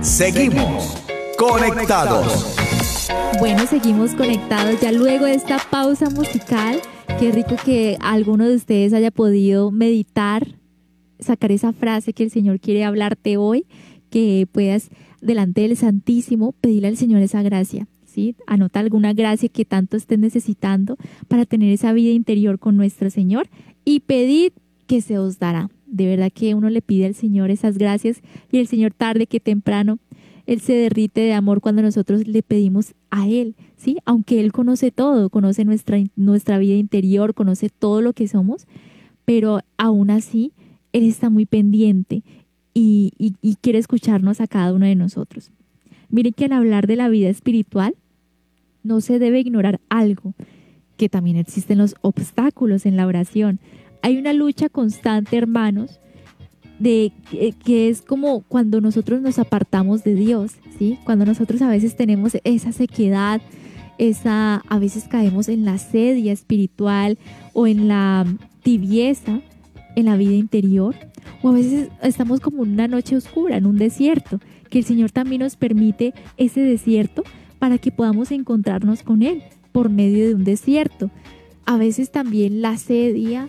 Seguimos conectados. Bueno, seguimos conectados ya luego de esta pausa musical. Qué rico que alguno de ustedes haya podido meditar, sacar esa frase que el Señor quiere hablarte hoy, que puedas delante del Santísimo pedirle al Señor esa gracia, ¿sí? Anota alguna gracia que tanto estés necesitando para tener esa vida interior con nuestro Señor y pedid que se os dará. De verdad que uno le pide al Señor esas gracias y el Señor tarde que temprano Él se derrite de amor cuando nosotros le pedimos a Él, ¿sí? Aunque Él conoce todo, conoce nuestra vida interior, conoce todo lo que somos, pero aún así Él está muy pendiente y quiere escucharnos a cada uno de nosotros. Miren que al hablar de la vida espiritual no se debe ignorar algo, que también existen los obstáculos en la oración. Hay una lucha constante, hermanos, de que es como cuando nosotros nos apartamos de Dios, ¿sí? Cuando nosotros a veces tenemos esa sequedad, a veces caemos en la sedia espiritual o en la tibieza en la vida interior, o a veces estamos como en una noche oscura, en un desierto, que el Señor también nos permite ese desierto para que podamos encontrarnos con Él por medio de un desierto. A veces también la sedia,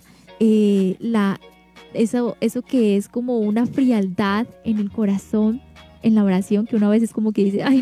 eso que es como una frialdad en el corazón, en la oración, que uno a veces como que dice, ay,